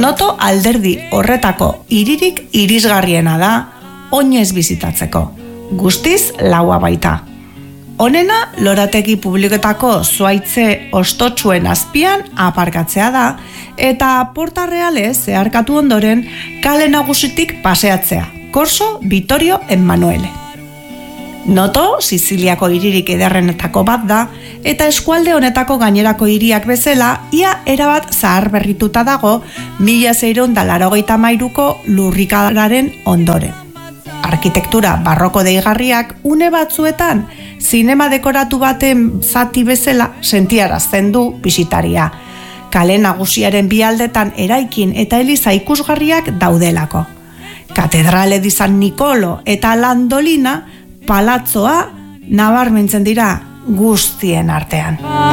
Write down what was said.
Noto alderdi horretako hiririk irisgarriena da oinez bizitatzeko, guztiz laua baita. Honena, lorategi publiketako zuaitze ostotsuen azpian aparkatzea da, eta Porta Reale zeharkatu ondoren kale nagusitik paseatzea, Corso Vittorio Emanuele. Noto, Siziliako hiririk ederrenetako bat da, eta eskualde honetako gainerako hiriak bezala, ia erabat zaharberrituta dago 1683ko lurrikararen ondoren. Arkitektura barroko deigarriak une batzuetan zinema dekoratu baten zati bezala sentiarazten du bisitaria. Kale nagusiaren bi aldetan eraikin eta eliza ikusgarriak daudelako. Katedrale di San Nicolo eta Landolina palatzoa nabarmentzen dira guztien artean.